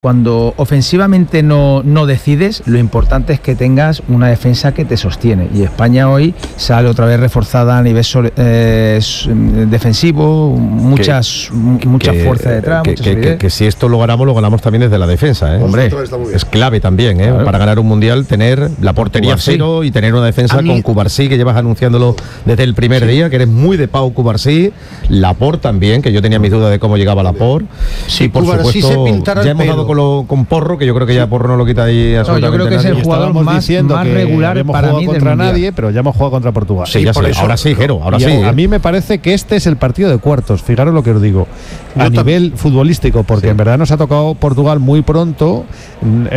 Cuando ofensivamente no decides, lo importante es que tengas una defensa que te sostiene. Y España hoy sale otra vez reforzada a nivel defensivo, mucha fuerza detrás. Que si esto lo ganamos también desde la defensa, ¿eh? Hombre, es clave también, ¿eh? Claro. Para ganar un mundial, tener la portería cero y tener una defensa con Cubarsí, que llevas anunciándolo desde el primer día, que eres muy de Pau Cubarsí. Laporte también, que yo tenía mis dudas de cómo llegaba Laporte. Si y por Cubarsí supuesto, se pintara ya el hemos pelo dado con Porro, que yo creo que ya Porro no lo quita ahí absolutamente. Yo creo que es el jugador más regular para mí contra nadie, pero ya hemos jugado contra Portugal. Sí, ya sé. Ahora sí, Jero, ahora sí. A mí me parece que este es el partido de cuartos, fijaros lo que os digo, a nivel futbolístico, porque en verdad nos ha tocado Portugal muy pronto.